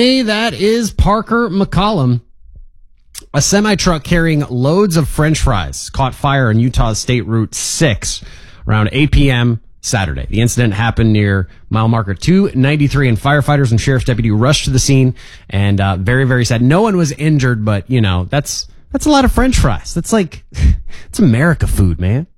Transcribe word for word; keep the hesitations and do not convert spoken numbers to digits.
me. That is Parker McCollum. A semi-truck carrying loads of French fries caught fire on Utah's State Route six around eight p.m. Saturday. The incident happened near mile marker two ninety-three, and firefighters and sheriff's deputy rushed to the scene, and uh, very, very sad. No one was injured, but, you know, that's that's a lot of French fries. That's like, it's America food, man.